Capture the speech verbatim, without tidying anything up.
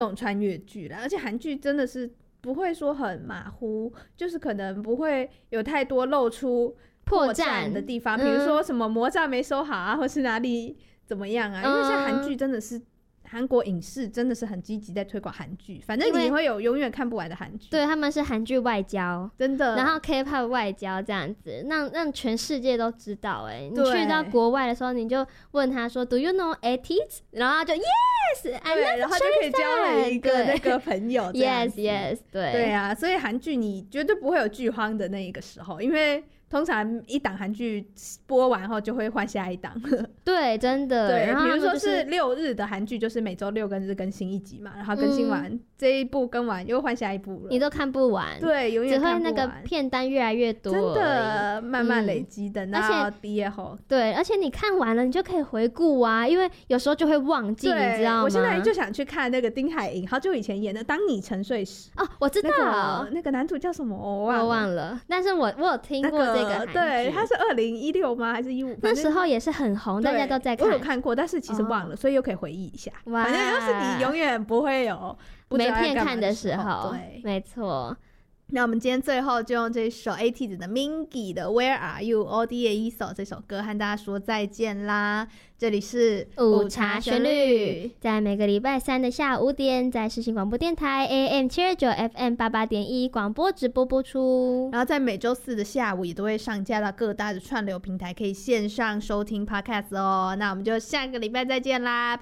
这种穿越剧啦，而且韩剧真的是不会说很马虎，就是可能不会有太多露出破绽的地方，比如说什么魔杖没收好啊，或是哪里怎么样啊，因为像韩剧真的是韩国影视真的是很积极在推广韩剧，反正你会有永远看不完的韩剧。 对，他们是韩剧外交， 真的。 然后 K-pop 外交这样子，让让全世界都知道。哎，你去到国外的时候，你就问他说 ，Do you know eighties？ 然后他就 Yes，I love 然后就可以交了一个那个朋友。 Yes Yes， 对对啊，所以韩剧你绝对不会有剧荒的那一个时候，因为通常一档韩剧播完后就会换下一档。 对，真的。 对， 然后、就是、 比如说是六日的韩剧，就是每周六跟日更新一集嘛，然后更新完、嗯、这一部更完又换下一部了， 你都看不完。 对，永远看不完， 只会那个片单越来越多， 真的慢慢累积，等到毕业后、 嗯。对，而且你看完了，你就可以回顾啊，因为有时候就会忘记，你知道吗？ 我现在就想去看那个丁海寅好久以前演的《当你沉睡时》。 哦，我知道、 那個、那个男主叫什么我忘了， 我忘了，但是我我有听过这个韩剧、那個、 对，他是二零一六吗？还是一五？ 那时候也是很红，大家都在看。 我有看过，但是其实忘了，哦、所以又可以回忆一下。反正就是你永远不会有不没片看的时候。 对， 没错。 那我们今天最后就用这首 A T E E Z 的 Mingi 的 Where Are You O D A 一首这首歌和大家说再见啦。这里是午茶旋律，在每个礼拜三的下午五点，在世新广播电台 A M 七二九 F M 八八点一广播直播播出， 然后在每周四的下午也都会上架到各大的串流平台，可以线上收听 Podcast 哦。那我们就下个礼拜再见啦，拜拜。